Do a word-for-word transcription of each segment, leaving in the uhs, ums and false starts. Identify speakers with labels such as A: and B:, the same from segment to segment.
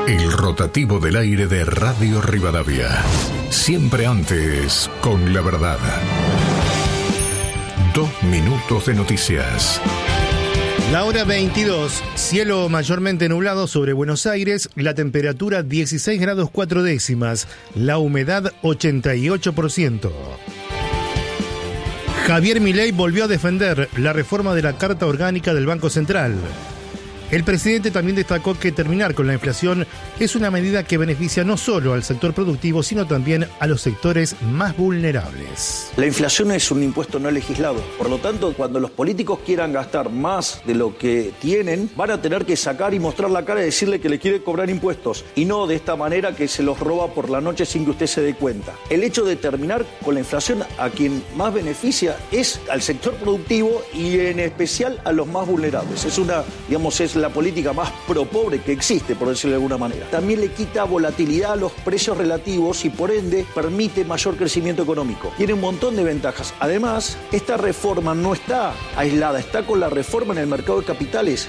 A: El rotativo del aire de Radio Rivadavia. Siempre antes, con la verdad. Dos minutos de noticias.
B: La hora veintidós, cielo mayormente nublado sobre Buenos Aires, la temperatura dieciséis grados cuatro décimas, la humedad ochenta y ocho por ciento. Javier Milei volvió a defender la reforma de la Carta Orgánica del Banco Central. El presidente también destacó que terminar con la inflación es una medida que beneficia no solo al sector productivo, sino también a los sectores más vulnerables.
C: La inflación es un impuesto no legislado. Por lo tanto, cuando los políticos quieran gastar más de lo que tienen, van a tener que sacar y mostrar la cara y decirle que le quiere cobrar impuestos. Y no de esta manera que se los roba por la noche sin que usted se dé cuenta. El hecho de terminar con la inflación a quien más beneficia es al sector productivo y en especial a los más vulnerables. Es una, digamos, es la política más pro pobre que existe, por decirlo de alguna manera. También le quita volatilidad a los precios relativos y por ende permite mayor crecimiento económico. Tiene un montón de ventajas. Además, esta reforma no está aislada, está con la reforma en el mercado de capitales.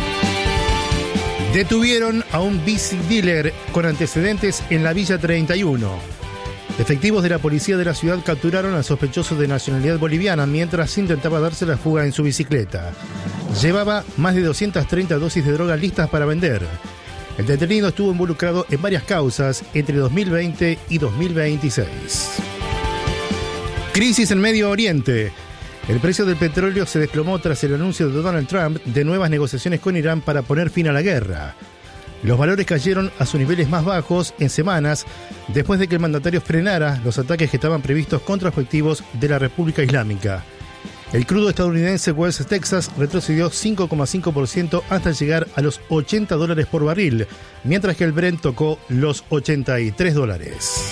B: Detuvieron a un bici dealer con antecedentes en la Villa treinta y uno. Efectivos de la policía de la ciudad capturaron al sospechoso de nacionalidad boliviana mientras intentaba darse la fuga en su bicicleta. Llevaba más de doscientas treinta dosis de drogas listas para vender. El detenido estuvo involucrado en varias causas entre dos mil veinte y dos mil veintiséis. Crisis en Medio Oriente. El precio del petróleo se desplomó tras el anuncio de Donald Trump de nuevas negociaciones con Irán para poner fin a la guerra. Los valores cayeron a sus niveles más bajos en semanas después de que el mandatario frenara los ataques que estaban previstos contra objetivos de la República Islámica. El crudo estadounidense West Texas retrocedió cinco coma cinco por ciento hasta llegar a los ochenta dólares por barril, mientras que el Brent tocó los ochenta y tres dólares.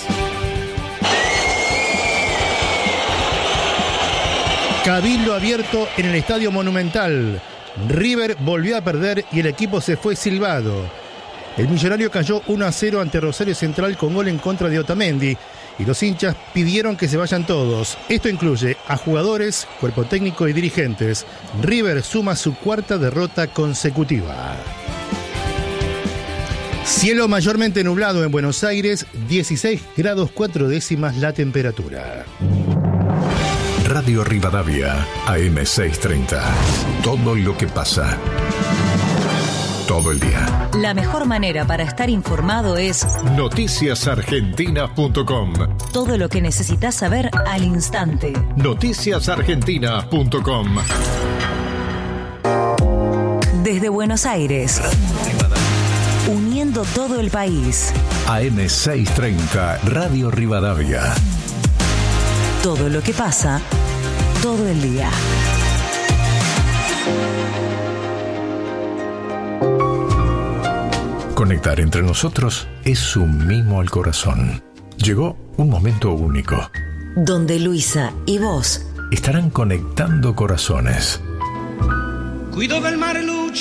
B: Cabildo abierto en el Estadio Monumental. River volvió a perder y el equipo se fue silbado. El millonario cayó uno a cero ante Rosario Central con gol en contra de Otamendi y los hinchas pidieron que se vayan todos. Esto incluye a jugadores, cuerpo técnico y dirigentes. River suma su cuarta derrota consecutiva. Cielo mayormente nublado en Buenos Aires, dieciséis grados cuatro décimas la temperatura.
A: Radio Rivadavia, A M seiscientos treinta. Todo lo que pasa. Todo el día.
D: La mejor manera para estar informado es
A: noticias argentinas punto com.
D: Todo lo que necesitas saber al instante.
A: noticias argentinas punto com.
D: Desde Buenos Aires, uniendo todo el país.
A: A M seiscientos treinta, Radio Rivadavia.
D: Todo lo que pasa, todo el día.
A: Conectar entre nosotros es un mimo al corazón. Llegó un momento único.
D: Donde Luisa y vos
A: estarán conectando corazones.
E: Cuido del mar, Lucha.